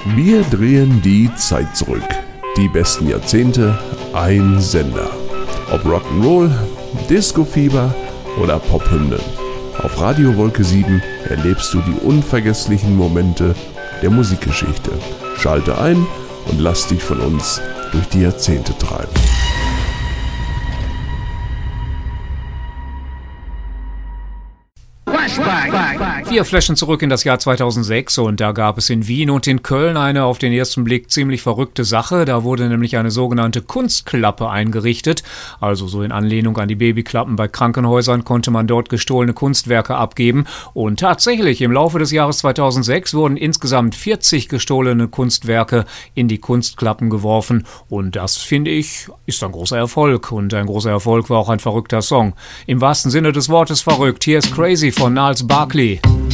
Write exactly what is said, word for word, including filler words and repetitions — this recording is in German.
Wir drehen die Zeit zurück. Die besten Jahrzehnte, ein Sender. Ob Rock'n'Roll, Disco-Fieber oder Pophymnen. Auf Radio Wolke sieben erlebst du die unvergesslichen Momente der Musikgeschichte. Schalte ein und lass dich von uns durch die Jahrzehnte treiben. Vier Flaschen zurück in das Jahr zweitausendsechs und da gab es in Wien und in Köln eine auf den ersten Blick ziemlich verrückte Sache. Da wurde nämlich eine sogenannte Kunstklappe eingerichtet. Also so in Anlehnung an die Babyklappen bei Krankenhäusern konnte man dort gestohlene Kunstwerke abgeben. Und tatsächlich, im Laufe des Jahres zweitausendsechs wurden insgesamt vierzig gestohlene Kunstwerke in die Kunstklappen geworfen. Und das, finde ich, ist ein großer Erfolg. Und ein großer Erfolg war auch ein verrückter Song. Im wahrsten Sinne des Wortes verrückt. Hier ist Crazy von Gnarls Barkley.